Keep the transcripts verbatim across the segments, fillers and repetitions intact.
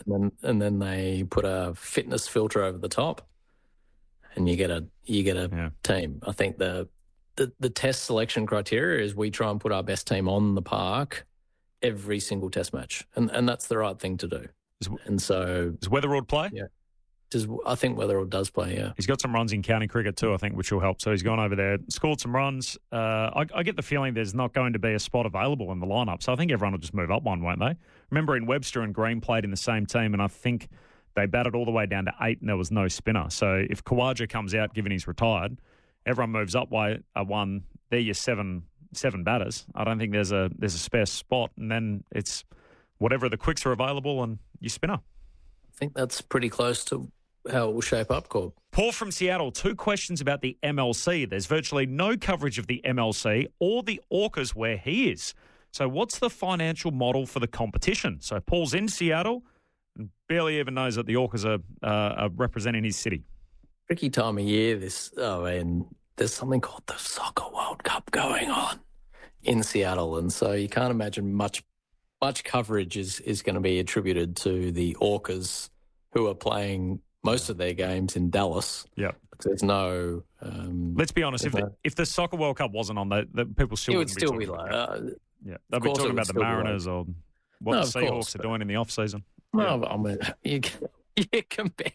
and then, and then they put a fitness filter over the top, and you get a you get a yeah. team. I think the, the the test selection criteria is we try and put our best team on the park every single test match, and and that's the right thing to do. Does, and so does Weatherald play? Yeah. Does, I think Weatherald does play, yeah. He's got some runs in county cricket too, I think, which will help. So he's gone over there, scored some runs. Uh, I, I get the feeling there's not going to be a spot available in the lineup, so I think everyone will just move up one, won't they? Remember, in Webster and Green played in the same team, and I think they batted all the way down to eight, and there was no spinner. So if Khawaja comes out, given he's retired, everyone moves up by a one. They're your seven seven batters. I don't think there's a there's a spare spot, and then it's whatever the quicks are available, and you spinner. I think that's pretty close to how it will shape up, Corb. Paul from Seattle, two questions about the M L C. There's virtually no coverage of the M L C or the Orcas where he is. So what's the financial model for the competition? So Paul's in Seattle and barely even knows that the Orcas are, uh, are representing his city. Tricky time of year. This, oh, and there's something called the Soccer World Cup going on in Seattle, and so you can't imagine much much coverage is, is going to be attributed to the Orcas, who are playing most of their games in Dallas. Yeah, there's no. Um, Let's be honest. If no, the, if the Soccer World Cup wasn't on, the, the people still it would still be, be like. Uh, yeah, they'll be talking about the Mariners or what no, the Seahawks course, are doing in the off season. No, yeah. I mean you, you compare.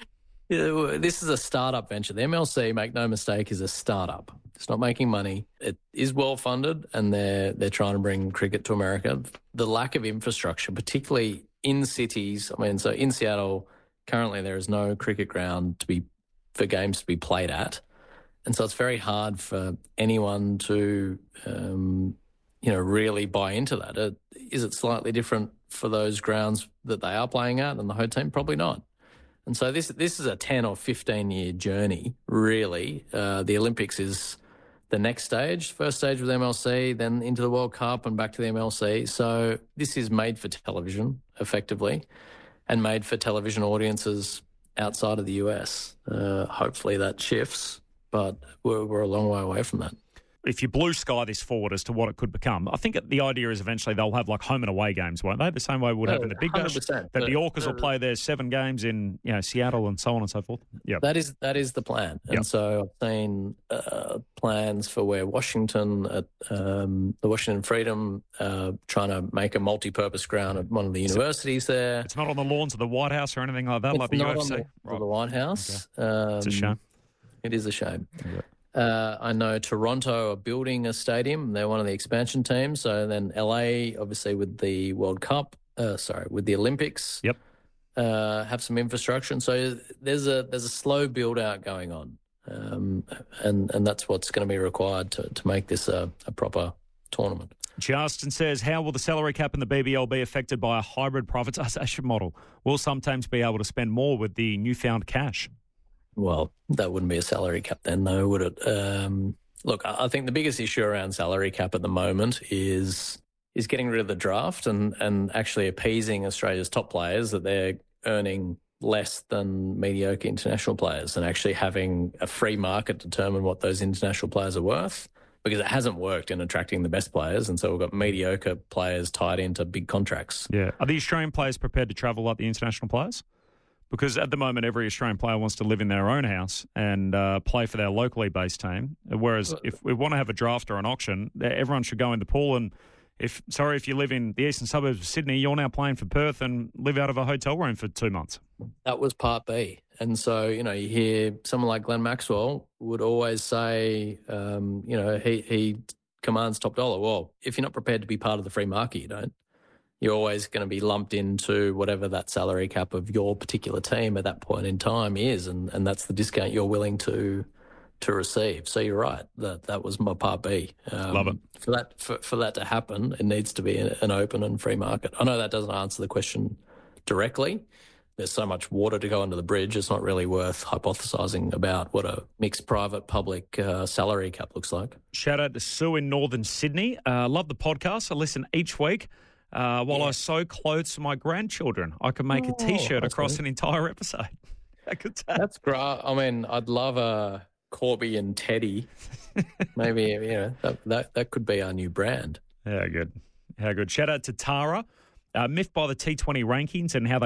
You know, this is a startup venture. The M L C, make no mistake, is a startup. It's not making money. It is well funded, and they're they're trying to bring cricket to America. The lack of infrastructure, particularly in cities. I mean, so in Seattle. Currently, there is no cricket ground to be for games to be played at, and so it's very hard for anyone to, um, you know, really buy into that. Uh, is it slightly different for those grounds that they are playing at and the home team? Probably not. And so this this is a ten or fifteen year journey, really. Uh, the Olympics is the next stage, first stage with M L C, then into the World Cup and back to the M L C. So this is made for television, effectively. And made for television audiences outside of the U S. Uh, hopefully that shifts, but we're, we're a long way away from that. If you blue sky this forward as to what it could become, I think the idea is eventually they'll have like home and away games, won't they? The same way we would have in the Big Bash. That the Orcas uh, will play their seven games in you know Seattle and so on and so forth. Yeah, that is that is the plan. And yep. so I've seen uh, plans for where Washington, at um, the Washington Freedom, uh, trying to make a multi-purpose ground at one of the universities it's, there. It's not on the lawns of the White House or anything like that, it's like the not U F C. On the, right. the White House. Okay. Um, it's a shame. It is a shame. Yeah. Uh, I know Toronto are building a stadium. They're one of the expansion teams. So then L A, obviously with the World Cup, uh, sorry, with the Olympics, yep, uh, have some infrastructure. And so there's a there's a slow build out going on, um, and and that's what's going to be required to to make this a, a proper tournament. Justin says, how will the salary cap in the B B L be affected by a hybrid privatisation model? Will some teams be able to spend more with the newfound cash? Well, that wouldn't be a salary cap then, though, would it? Um, look, I think the biggest issue around salary cap at the moment is is getting rid of the draft and, and actually appeasing Australia's top players that they're earning less than mediocre international players and actually having a free market determine what those international players are worth, because it hasn't worked in attracting the best players, and so we've got mediocre players tied into big contracts. Yeah. Are the Australian players prepared to travel like the international players? Because at the moment, every Australian player wants to live in their own house and uh, play for their locally based team. Whereas if we want to have a draft or an auction, everyone should go in the pool. And if sorry, if you live in the eastern suburbs of Sydney, you're now playing for Perth and live out of a hotel room for two months. That was part B. And so, you know, you hear someone like Glenn Maxwell would always say, um, you know, he, he commands top dollar. Well, if you're not prepared to be part of the free market, you don't. You're always going to be lumped into whatever that salary cap of your particular team at that point in time is, and, and that's the discount you're willing to to receive. So you're right, that that was my part B. Um, Love it. For that for, for that to happen, it needs to be an open and free market. I know that doesn't answer the question directly. There's so much water to go under the bridge. It's not really worth hypothesising about what a mixed private-public uh, salary cap looks like. Shout out to Sue in northern Sydney. Uh, love the podcast. I listen each week. Uh, while yeah. I sew clothes for my grandchildren, I can make oh, a T-shirt across great. an entire episode. Good That's great. I mean, I'd love a Corby and Teddy. Maybe, you know, that, that that could be our new brand. Yeah, good. How good. Shout out to Tara. Uh, miffed by the T twenty rankings and how they